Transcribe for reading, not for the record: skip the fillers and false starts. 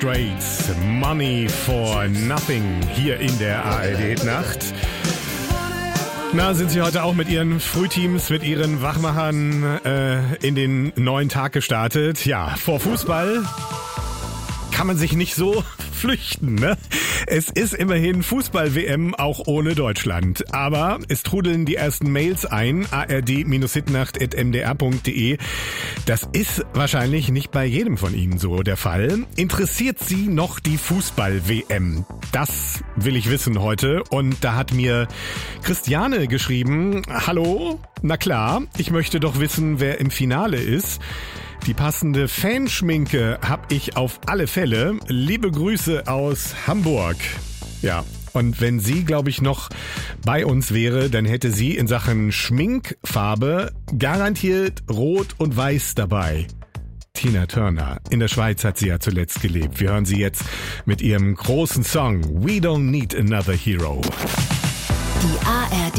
Straits, Money for Nothing, hier in der ARD-Nacht. Na, sind Sie heute auch mit Ihren Frühteams, mit Ihren Wachmachern in den neuen Tag gestartet? Ja, vor Fußball kann man sich nicht so flüchten, ne? Es ist immerhin Fußball-WM auch ohne Deutschland. Aber es trudeln die ersten Mails ein, ard-hitnacht@mdr.de. Das ist wahrscheinlich nicht bei jedem von Ihnen so der Fall. Interessiert Sie noch die Fußball-WM? Das will ich wissen heute. Und da hat mir Christiane geschrieben, hallo, na klar, ich möchte doch wissen, wer im Finale ist. Die passende Fanschminke habe ich auf alle Fälle. Liebe Grüße aus Hamburg. Ja, und wenn sie, glaube ich, noch bei uns wäre, dann hätte sie in Sachen Schminkfarbe garantiert Rot und Weiß dabei. Tina Turner. In der Schweiz hat sie ja zuletzt gelebt. Wir hören sie jetzt mit ihrem großen Song We Don't Need Another Hero. Die ARD